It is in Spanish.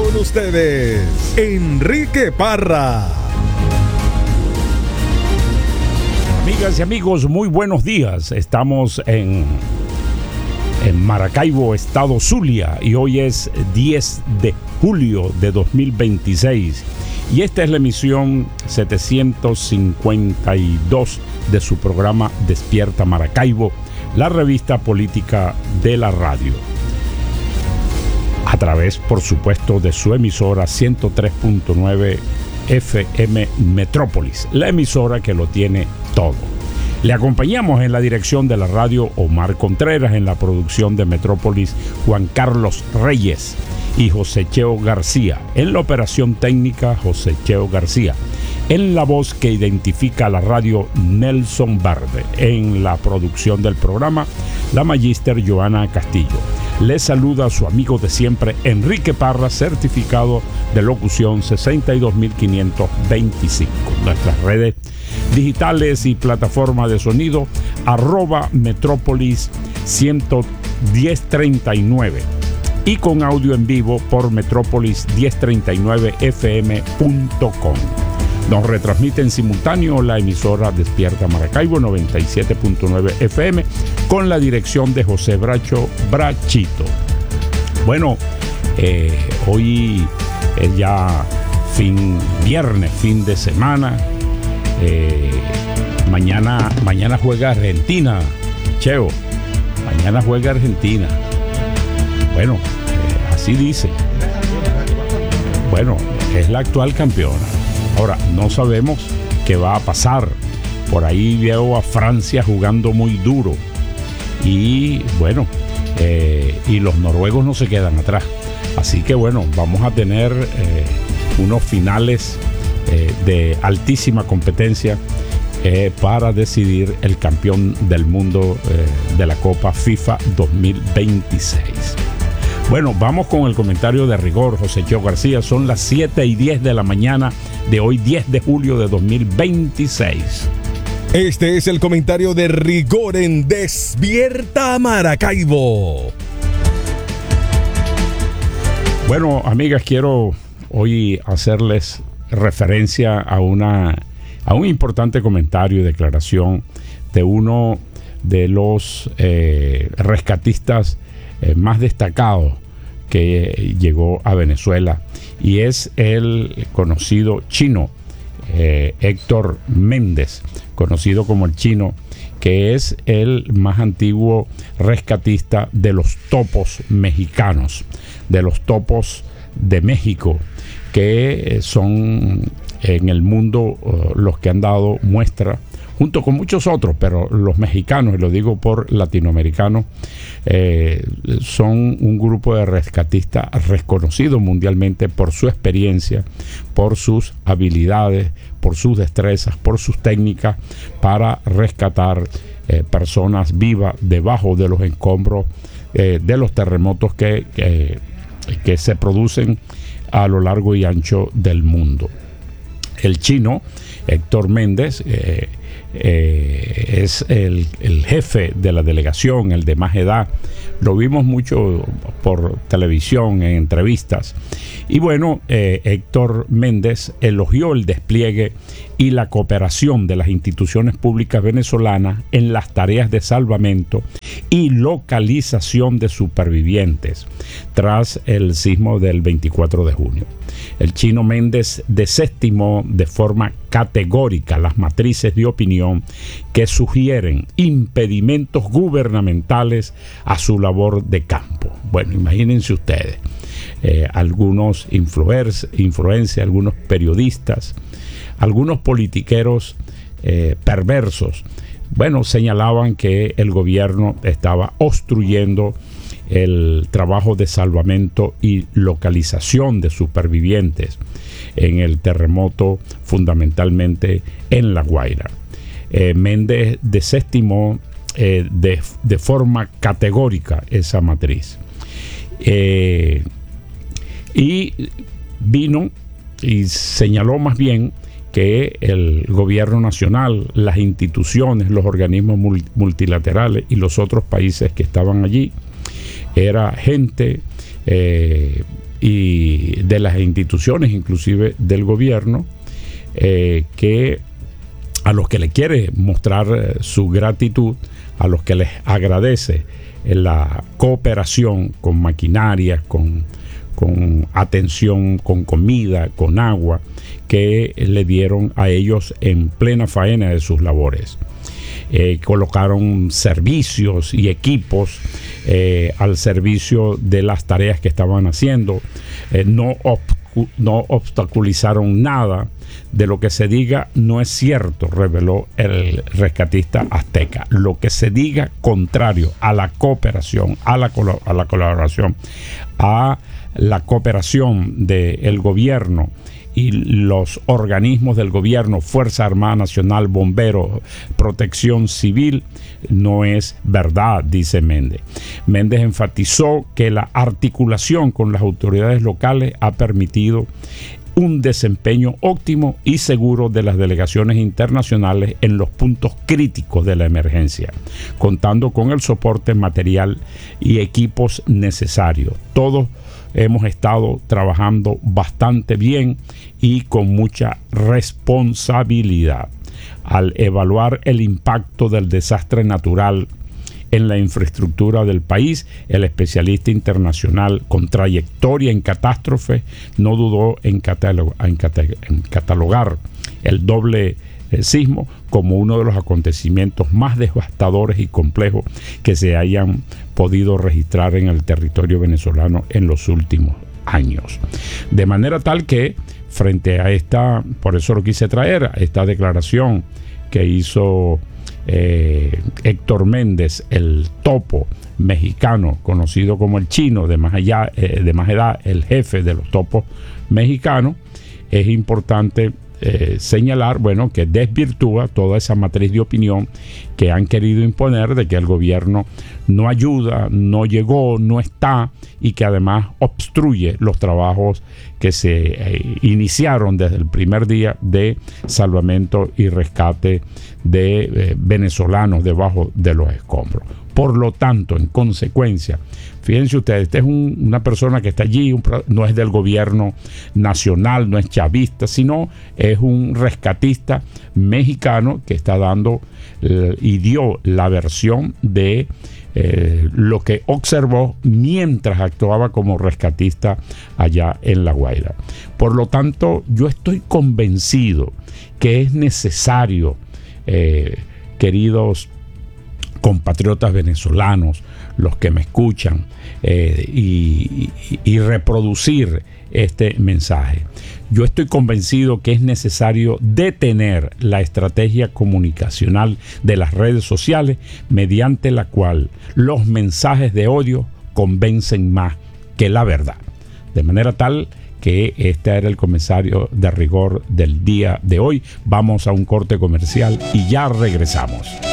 con ustedes, Enrique Parra. Amigas y amigos, muy buenos días. Estamos en Maracaibo, estado Zulia, y hoy es 10 de julio de 2026. Y esta es la emisión 752 de su programa Despierta Maracaibo, la revista política de la radio. A través, por supuesto, de su emisora 103.9 FM Metrópolis, la emisora que lo tiene todo. Le acompañamos en la dirección de la radio Omar Contreras, en la producción de Metrópolis Juan Carlos Reyes y José Cheo García, en la operación técnica José Cheo García, en la voz que identifica a la radio Nelson Verde, en la producción del programa la magíster Joana Castillo. Les saluda a su amigo de siempre, Enrique Parra, certificado de locución 62525. Nuestras redes digitales y plataforma de sonido, @Metrópolis 1039. Y con audio en vivo por metrópolis1039fm.com. Nos retransmite en simultáneo la emisora Despierta Maracaibo 97.9 FM con la dirección de José Bracho Brachito. Bueno, hoy es ya viernes, fin de semana. Mañana juega Argentina, Cheo. Mañana juega Argentina. Bueno, así dice. Bueno, es la actual campeona. Ahora, no sabemos qué va a pasar. Por ahí veo a Francia jugando muy duro. Y bueno, y los noruegos no se quedan atrás. Así que bueno, vamos a tener unos finales de altísima competencia para decidir el campeón del mundo de la Copa FIFA 2026. Bueno, vamos con el comentario de rigor, José Cheo García. Son las 7:10 de la mañana de hoy, 10 de julio de 2026. Este es el comentario de rigor en Despierta Maracaibo. Bueno, amigas, quiero hoy hacerles referencia a un importante comentario y declaración de uno de los rescatistas más destacado que llegó a Venezuela, y es el conocido chino Héctor Méndez, conocido como el Chino, que es el más antiguo rescatista de los topos mexicanos, de los topos de México, que son en el mundo los que han dado muestra, junto con muchos otros, pero los mexicanos, y lo digo por latinoamericanos, son un grupo de rescatistas reconocidos mundialmente por su experiencia, por sus habilidades, por sus destrezas, por sus técnicas para rescatar personas vivas debajo de los escombros de los terremotos que se producen a lo largo y ancho del mundo. El Chino, Héctor Méndez, es el jefe de la delegación, el de más edad. Lo vimos mucho por televisión, en entrevistas. Y bueno, Héctor Méndez elogió el despliegue y la cooperación de las instituciones públicas venezolanas en las tareas de salvamento y localización de supervivientes tras el sismo del 24 de junio. El Chino Méndez desestimó de forma categórica las matrices de opinión que sugieren impedimentos gubernamentales a su labor de campo. Bueno, imagínense ustedes, algunos influencers, algunos periodistas, algunos politiqueros perversos, bueno, señalaban que el gobierno estaba obstruyendo el trabajo de salvamento y localización de supervivientes en el terremoto, fundamentalmente en La Guaira. Méndez desestimó de forma categórica esa matriz. Y vino y señaló más bien que el gobierno nacional, las instituciones, los organismos multilaterales y los otros países que estaban allí, era gente y de las instituciones, inclusive del gobierno, que a los que le quiere mostrar su gratitud, a los que les agradece la cooperación con maquinaria, con atención, con comida, con agua, que le dieron a ellos en plena faena de sus labores. Colocaron servicios y equipos al servicio de las tareas que estaban haciendo. No obstaculizaron nada. De lo que se diga no es cierto, reveló el rescatista azteca. Lo que se diga contrario a la cooperación, a la colaboración, a la cooperación del gobierno y los organismos del gobierno, Fuerza Armada Nacional, Bomberos, Protección Civil, no es verdad, dice Méndez. Méndez enfatizó que la articulación con las autoridades locales ha permitido un desempeño óptimo y seguro de las delegaciones internacionales en los puntos críticos de la emergencia, contando con el soporte material y equipos necesarios. Todos hemos estado trabajando bastante bien y con mucha responsabilidad. Al evaluar el impacto del desastre natural en la infraestructura del país, el especialista internacional con trayectoria en catástrofes no dudó en catalogar el doble sismo como uno de los acontecimientos más devastadores y complejos que se hayan podido registrar en el territorio venezolano en los últimos años. De manera tal que, frente a esta, por eso lo quise traer, a esta declaración que hizo Héctor Méndez, el topo mexicano, conocido como el chino, de más edad, el jefe de los topos mexicanos, es importante señalar, bueno, que desvirtúa toda esa matriz de opinión que han querido imponer de que el gobierno no ayuda, no llegó, no está, y que además obstruye los trabajos que se iniciaron desde el primer día de salvamento y rescate de venezolanos debajo de los escombros. Por lo tanto, en consecuencia, fíjense ustedes, este es una persona que está allí, no es del gobierno nacional, no es chavista, sino es un rescatista mexicano que está dando y dio la versión de lo que observó mientras actuaba como rescatista allá en La Guaira. Por lo tanto, yo estoy convencido que es necesario, queridos compatriotas venezolanos, los que me escuchan, y reproducir este mensaje. Yo estoy convencido que es necesario detener la estrategia comunicacional de las redes sociales mediante la cual los mensajes de odio convencen más que la verdad. De manera tal que este era el comentario de rigor del día de hoy. Vamos a un corte comercial y ya regresamos.